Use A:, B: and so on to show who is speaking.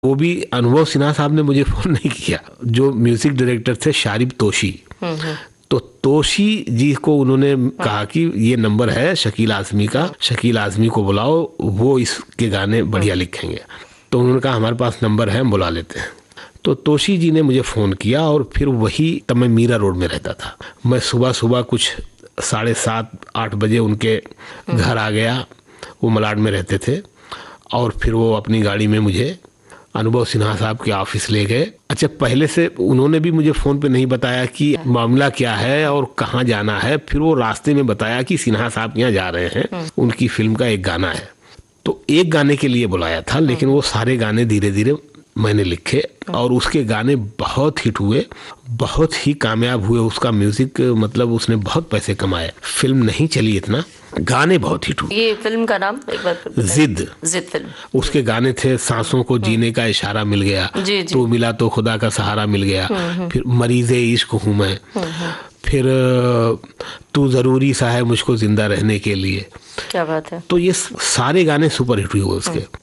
A: वो भी अनुभव सिन्हा साहब ने मुझे फ़ोन नहीं किया, जो म्यूज़िक डायरेक्टर थे शारिब तोशी। तो तोशी जी को उन्होंने कहा कि ये नंबर है शकील आज़मी का, शकील आज़मी को बुलाओ, वो इसके गाने बढ़िया लिखेंगे। तो उन्होंने कहा हमारे पास नंबर है, हम बुला लेते हैं। तो तोशी जी ने मुझे फ़ोन किया और फिर वही, तब मैं मीरा रोड में रहता था, मैं सुबह सुबह कुछ 7:30-8 बजे उनके घर आ गया। वो मलाड में रहते थे और फिर वो अपनी गाड़ी में मुझे अनुभव सिन्हा साहब के ऑफिस ले गए। अच्छा, पहले से उन्होंने भी मुझे फ़ोन पे नहीं बताया कि मामला क्या है और कहाँ जाना है। फिर वो रास्ते में बताया कि सिन्हा साहब यहाँ जा रहे हैं, उनकी फिल्म का एक गाना है। तो एक गाने के लिए बुलाया था, लेकिन वो सारे गाने धीरे धीरे मैंने लिखे और उसके गाने बहुत हिट हुए, बहुत ही कामयाब हुए। उसका म्यूजिक, मतलब उसने बहुत पैसे कमाए। फिल्म नहीं चली इतना, गाने बहुत हिट हुए।
B: ये फिल्म का नाम एक बार फिर बताइए। जिद फिल्म।
A: उसके गाने थे सांसों को जीने का इशारा मिल गया, तू मिला तो खुदा का सहारा मिल गया, फिर मरीज़े इश्क हूँ मैं, फिर तू ज़रूरी सा है मुझको जिंदा रहने के लिए।
B: क्या बात है।
A: तो ये सारे गाने सुपर हिट हुए उसके।